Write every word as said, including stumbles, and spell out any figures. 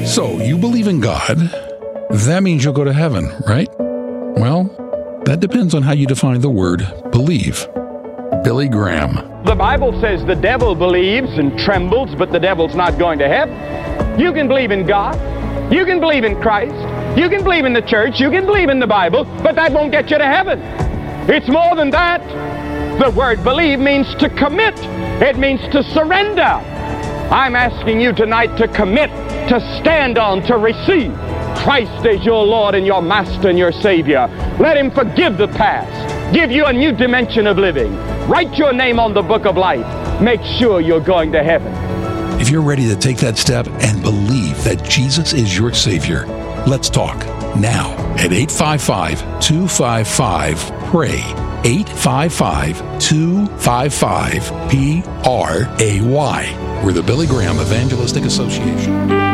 So, you believe in God. That means you'll go to heaven, right? Well, that depends on how you define the word believe. Billy Graham. The Bible says the devil believes and trembles, but the devil's not going to heaven. You can believe in God. You can believe in Christ. You can believe in the church. You can believe in the Bible, but that won't get you to heaven. It's more than that. The word believe means to commit. It means to surrender. I'm asking you tonight to commit, to stand on, to receive Christ as your Lord and your Master and your Savior. Let Him forgive the past, give you a new dimension of living. Write your name on the book of life. Make sure you're going to heaven. If you're ready to take that step and believe that Jesus is your Savior, let's talk now at eight five five, two five five, P R A Y. eight five five, two five five, P R A Y. We're the Billy Graham Evangelistic Association.